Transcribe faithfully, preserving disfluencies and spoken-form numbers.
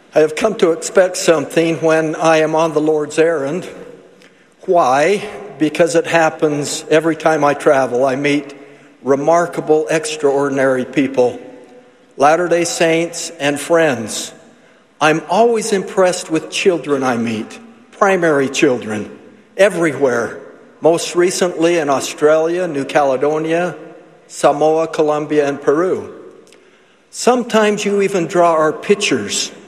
I have come to expect something when I am on the Lord's errand. Why? Because it happens every time I travel. I meet remarkable, extraordinary people, Latter-day Saints and friends. I'm always impressed with children I meet, primary children, everywhere. Most recently in Australia, New Caledonia, Samoa, Colombia, and Peru. Sometimes you even draw our pictures